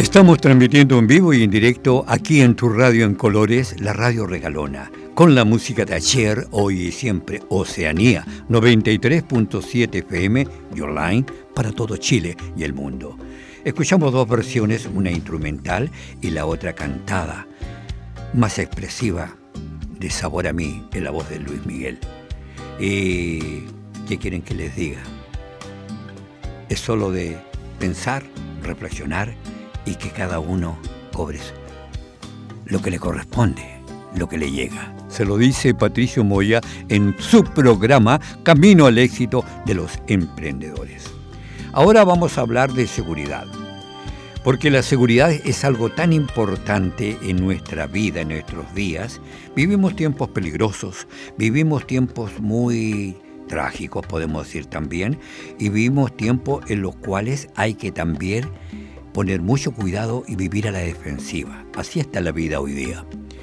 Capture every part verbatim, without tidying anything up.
Estamos transmitiendo en vivo y en directo aquí en tu radio en colores, la Radio Regalona, con la música de ayer, hoy y siempre, Oceanía, noventa y tres punto siete F M y online para todo Chile y el mundo. Escuchamos dos versiones, una instrumental y la otra cantada, más expresiva, de sabor a mí, en la voz de Luis Miguel. ¿Y qué quieren que les diga? Es solo de pensar, reflexionar y que cada uno cobre lo que le corresponde, lo que le llega. Se lo dice Patricio Moya en su programa Camino al Éxito de los Emprendedores. Ahora vamos a hablar de seguridad, porque la seguridad es algo tan importante en nuestra vida, en nuestros días. Vivimos tiempos peligrosos, vivimos tiempos muy trágicos, podemos decir también, y vivimos tiempos en los cuales hay que también poner mucho cuidado y vivir a la defensiva. Así está la vida hoy día.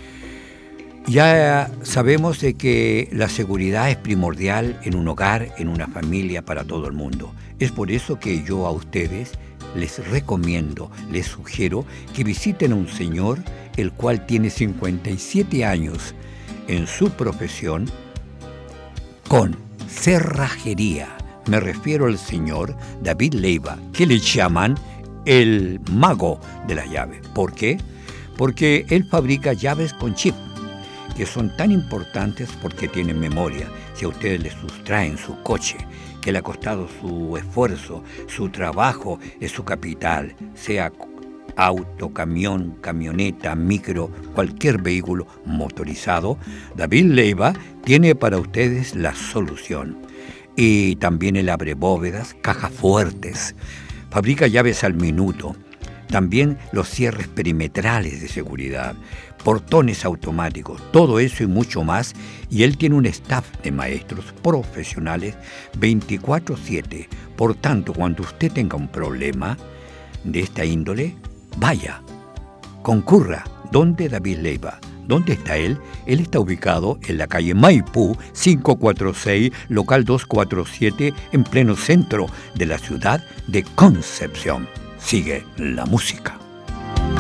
Ya sabemos de que la seguridad es primordial en un hogar, en una familia, para todo el mundo. Es por eso que yo a ustedes les recomiendo, les sugiero que visiten a un señor el cual tiene cincuenta y siete años en su profesión con cerrajería. Me refiero al señor David Leiva, que le llaman el mago de las llaves. ¿Por qué? Porque él fabrica llaves con chip, que son tan importantes porque tienen memoria. Si a ustedes les sustraen su coche, que le ha costado su esfuerzo, su trabajo, es su capital, sea auto, camión, camioneta, micro, cualquier vehículo motorizado, David Leiva tiene para ustedes la solución. Y también él abre bóvedas, cajas fuertes, fabrica llaves al minuto, también los cierres perimetrales de seguridad, portones automáticos, todo eso y mucho más. Y él tiene un staff de maestros profesionales veinticuatro siete. Por tanto, cuando usted tenga un problema de esta índole, vaya, concurra. ¿Dónde David Leiva? ¿Dónde está él? Él está ubicado en la calle Maipú quinientos cuarenta y seis, local doscientos cuarenta y siete, en pleno centro de la ciudad de Concepción. Sigue la música.